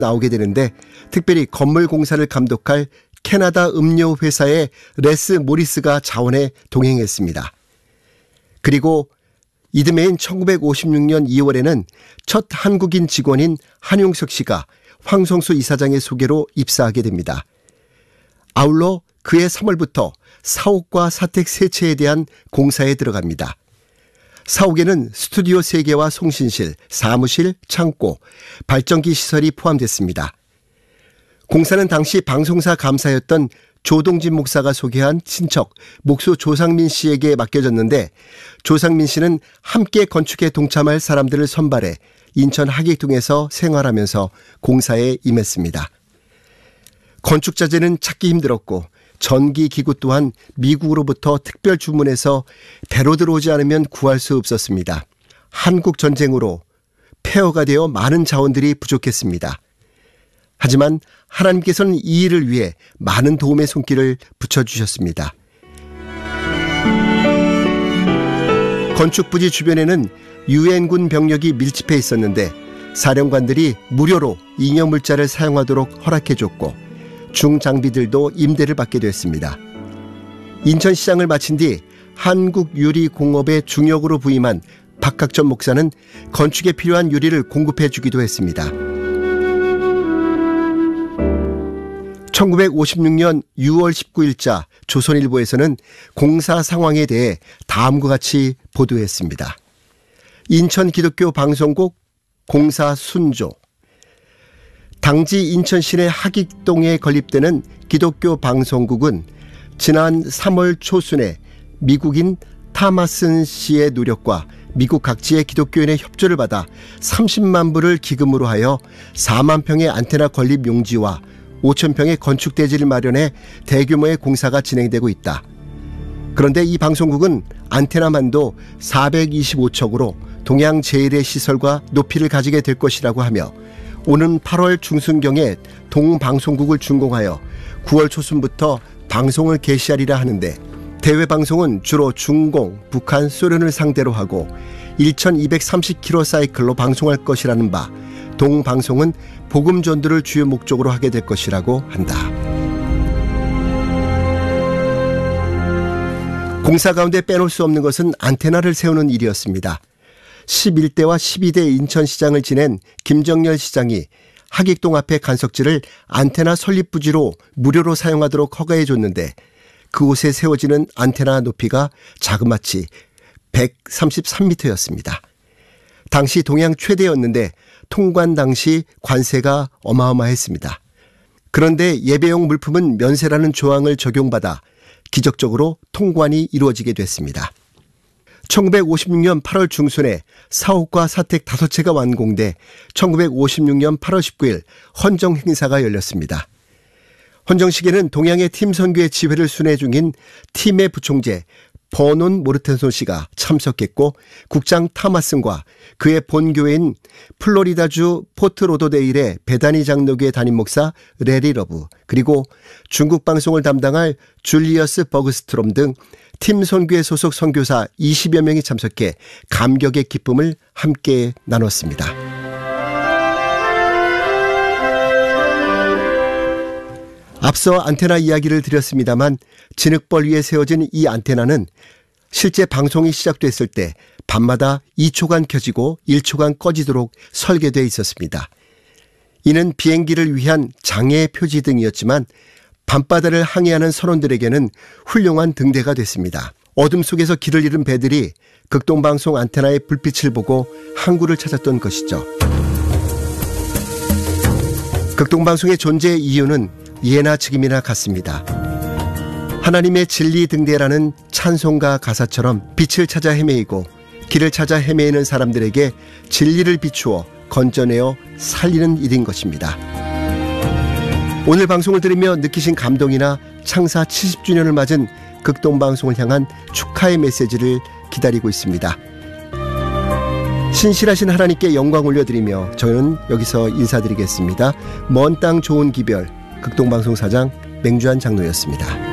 나오게 되는데 특별히 건물 공사를 감독할 캐나다 음료 회사의 레스 모리스가 자원에 동행했습니다. 그리고 이듬해인 1956년 2월에는 첫 한국인 직원인 한용석 씨가 황성수 이사장의 소개로 입사하게 됩니다. 아울러 그해 3월부터 사옥과 사택 세 채에 대한 공사에 들어갑니다. 사옥에는 스튜디오 3개와 송신실, 사무실, 창고, 발전기 시설이 포함됐습니다. 공사는 당시 방송사 감사였던 조동진 목사가 소개한 친척 목수 조상민 씨에게 맡겨졌는데 조상민 씨는 함께 건축에 동참할 사람들을 선발해 인천 하객동에서 생활하면서 공사에 임했습니다. 건축 자재는 찾기 힘들었고 전기기구 또한 미국으로부터 특별 주문해서 배로 들어오지 않으면 구할 수 없었습니다. 한국 전쟁으로 폐허가 되어 많은 자원들이 부족했습니다. 하지만 하나님께서는 이 일을 위해 많은 도움의 손길을 붙여주셨습니다. 건축 부지 주변에는 유엔군 병력이 밀집해 있었는데 사령관들이 무료로 잉여물자를 사용하도록 허락해줬고 중장비들도 임대를 받게 됐습니다. 인천시장을 마친 뒤 한국유리공업의 중역으로 부임한 박학전 목사는 건축에 필요한 유리를 공급해 주기도 했습니다. 1956년 6월 19일자 조선일보에서는 공사 상황에 대해 다음과 같이 보도했습니다. 인천 기독교 방송국 공사 순조. 당지 인천 시내 하객동에 건립되는 기독교 방송국은 지난 3월 초순에 미국인 타마슨 씨의 노력과 미국 각지의 기독교인의 협조를 받아 30만 불을 기금으로 하여 4만 평의 안테나 건립 용지와 5천 평의 건축 대지를 마련해 대규모의 공사가 진행되고 있다. 그런데 이 방송국은 안테나만도 425척으로 동양 제일의 시설과 높이를 가지게 될 것이라고 하며 오는 8월 중순경에 동방송국을 준공하여 9월 초순부터 방송을 개시하리라 하는데 대외 방송은 주로 중공, 북한, 소련을 상대로 하고 1230km 사이클로 방송할 것이라는 바 동방송은 복음 전도를 주요 목적으로 하게 될 것이라고 한다. 공사 가운데 빼놓을 수 없는 것은 안테나를 세우는 일이었습니다. 11대와 12대 인천시장을 지낸 김정열 시장이 하객동 앞의 간석지를 안테나 설립 부지로 무료로 사용하도록 허가해 줬는데 그곳에 세워지는 안테나 높이가 자그마치 133m였습니다. 당시 동양 최대였는데 통관 당시 관세가 어마어마했습니다. 그런데 예배용 물품은 면세라는 조항을 적용받아 기적적으로 통관이 이루어지게 됐습니다. 1956년 8월 중순에 사옥과 사택 5채가 완공돼 1956년 8월 19일 헌정 행사가 열렸습니다. 헌정식에는 동양의 팀 선교의 지회를 순회 중인 팀의 부총재 버논 모르텐손 씨가 참석했고 국장 타마슨과 그의 본교회인 플로리다주 포트로더데일의 베다니 장로교회 담임 목사 레리 러브 그리고 중국 방송을 담당할 줄리어스 버그스트롬 등 팀 선교회 소속 선교사 20여 명이 참석해 감격의 기쁨을 함께 나눴습니다. 앞서 안테나 이야기를 드렸습니다만 진흙벌 위에 세워진 이 안테나는 실제 방송이 시작됐을 때 밤마다 2초간 켜지고 1초간 꺼지도록 설계되어 있었습니다. 이는 비행기를 위한 장애 표지 등이었지만 밤바다를 항해하는 선원들에게는 훌륭한 등대가 됐습니다. 어둠 속에서 길을 잃은 배들이 극동방송 안테나의 불빛을 보고 항구를 찾았던 것이죠. 극동방송의 존재의 이유는 예나 지금이나 같습니다. 하나님의 진리 등대라는 찬송가 가사처럼 빛을 찾아 헤매이고 길을 찾아 헤매이는 사람들에게 진리를 비추어 건져내어 살리는 일인 것입니다. 오늘 방송을 들으며 느끼신 감동이나 창사 70주년을 맞은 극동방송을 향한 축하의 메시지를 기다리고 있습니다. 신실하신 하나님께 영광 올려드리며 저는 여기서 인사드리겠습니다. 먼 땅 좋은 기별 극동방송 사장 맹주한 장로였습니다.